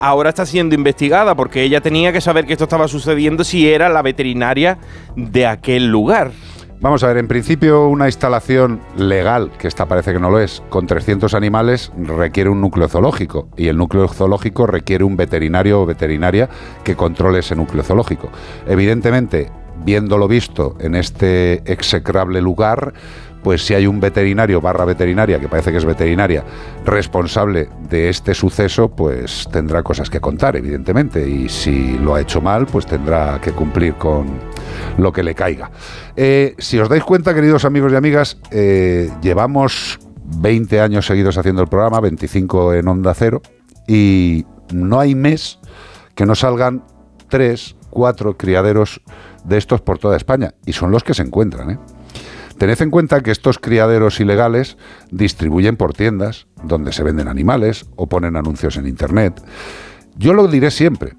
ahora está siendo investigada porque ella tenía que saber que esto estaba sucediendo si era la veterinaria de aquel lugar. Vamos a ver, en principio una instalación legal, que esta parece que no lo es, con 300 animales requiere un núcleo zoológico y el núcleo zoológico requiere un veterinario o veterinaria que controle ese núcleo zoológico. Evidentemente, viéndolo visto en este execrable lugar, pues si hay un veterinario / veterinaria, que parece que es veterinaria, responsable de este suceso, pues tendrá cosas que contar, evidentemente, y si lo ha hecho mal, pues tendrá que cumplir con lo que le caiga. Si os dais cuenta, queridos amigos y amigas, llevamos 20 años seguidos haciendo el programa, 25 en Onda Cero, y no hay mes que no salgan 3, 4 criaderos de estos por toda España, y son los que se encuentran, ¿eh? Tened en cuenta que estos criaderos ilegales distribuyen por tiendas donde se venden animales o ponen anuncios en internet. Yo lo diré siempre.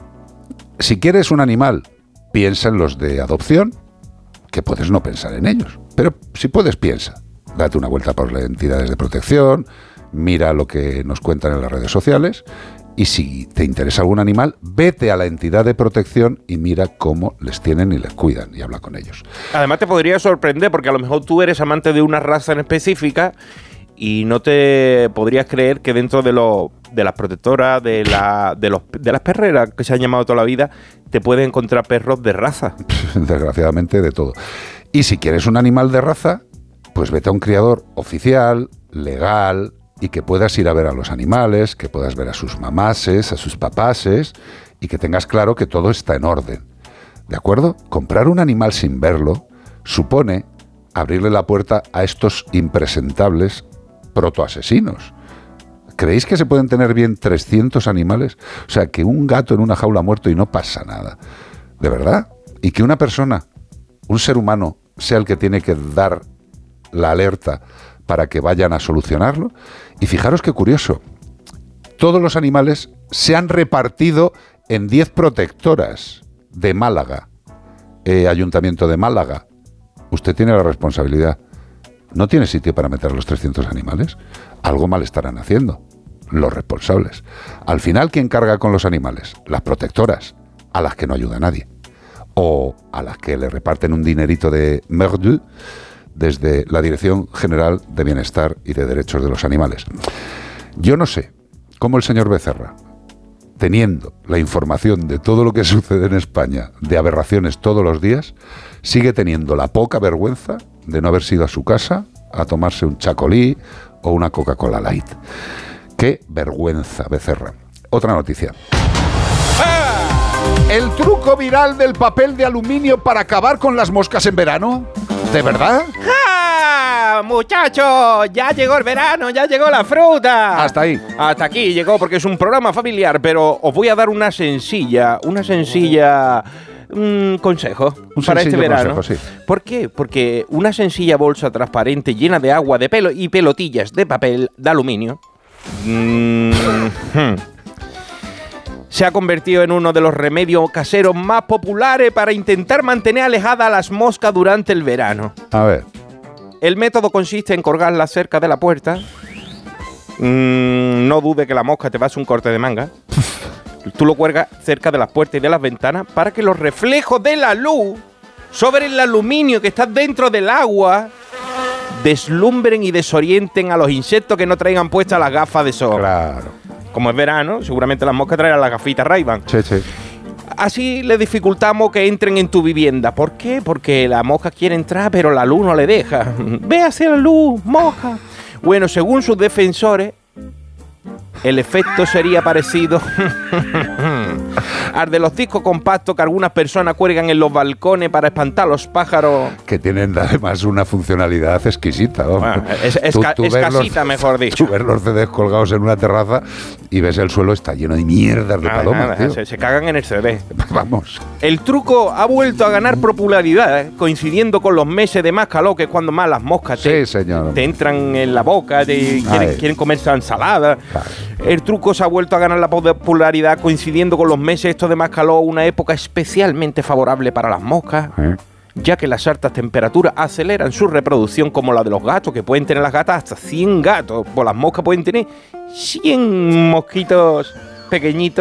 Si quieres un animal, piensa en los de adopción, que puedes no pensar en ellos. Pero si puedes, piensa. Date una vuelta por las entidades de protección, mira lo que nos cuentan en las redes sociales. Y si te interesa algún animal, vete a la entidad de protección y mira cómo les tienen y les cuidan y habla con ellos. Además te podría sorprender porque a lo mejor tú eres amante de una raza en específica y no te podrías creer que dentro de las protectoras, de las perreras que se han llamado toda la vida, te puedes encontrar perros de raza. Desgraciadamente de todo. Y si quieres un animal de raza, pues vete a un criador oficial, legal, y que puedas ir a ver a los animales, que puedas ver a sus mamases, a sus papases, y que tengas claro que todo está en orden. ¿De acuerdo? Comprar un animal sin verlo supone abrirle la puerta a estos impresentables protoasesinos. ¿Creéis que se pueden tener bien 300 animales? O sea, que un gato en una jaula muerto y no pasa nada. ¿De verdad? Y que una persona, un ser humano, sea el que tiene que dar la alerta para que vayan a solucionarlo. Y fijaros qué curioso, todos los animales se han repartido en 10 protectoras de Málaga. Ayuntamiento de Málaga, usted tiene la responsabilidad. ¿No tiene sitio para meter los 300 animales? Algo mal estarán haciendo los responsables. Al final, ¿quién carga con los animales? Las protectoras, a las que no ayuda a nadie. O a las que le reparten un dinerito de merdu desde la Dirección General de Bienestar y de Derechos de los Animales. Yo no sé cómo el señor Becerra, teniendo la información de todo lo que sucede en España, de aberraciones todos los días, sigue teniendo la poca vergüenza de no haber ido a su casa a tomarse un chacolí o una Coca-Cola Light. ¡Qué vergüenza, Becerra! Otra noticia. ¿El truco viral del papel de aluminio para acabar con las moscas en verano? ¿De verdad? ¡Ja! ¡Muchachos! Ya llegó el verano, ya llegó la fruta. Hasta ahí. Hasta aquí llegó porque es un programa familiar, pero os voy a dar una sencilla consejo para este verano. Consejo, sí. ¿Por qué? Porque una sencilla bolsa transparente llena de agua, de pelo y pelotillas de papel de aluminio se ha convertido en uno de los remedios caseros más populares para intentar mantener alejadas a las moscas durante el verano. A ver. El método consiste en colgarlas cerca de la puerta. No dude que la mosca te va a hacer un corte de manga. Tú lo cuelgas cerca de las puertas y de las ventanas para que los reflejos de la luz sobre el aluminio que está dentro del agua deslumbren y desorienten a los insectos que no traigan puestas las gafas de sol. Claro. Como es verano, seguramente las moscas traerán las gafitas Ray-Ban. Sí, sí. Así le dificultamos que entren en tu vivienda. ¿Por qué? Porque la mosca quiere entrar, pero la luz no le deja. ¡Ve hacia la luz, mosca! Bueno, según sus defensores, el efecto sería parecido al de los discos compactos que algunas personas cuelgan en los balcones para espantar a los pájaros. Que tienen además una funcionalidad exquisita. Bueno, escasita, mejor dicho. Tú ves los CDs colgados en una terraza y ves el suelo está lleno de mierdas de palomas. Se cagan en el CD. Vamos. El truco ha vuelto a ganar popularidad, coincidiendo con los meses de más calor, que es cuando más las moscas te entran en la boca, quieren comerse la ensalada. Claro. El truco se ha vuelto a ganar la popularidad coincidiendo con los meses estos de más calor, una época especialmente favorable para las moscas, ya que las altas temperaturas aceleran su reproducción, como la de los gatos, que pueden tener las gatas hasta 100 gatos, pues las moscas pueden tener 100 mosquitos pequeñito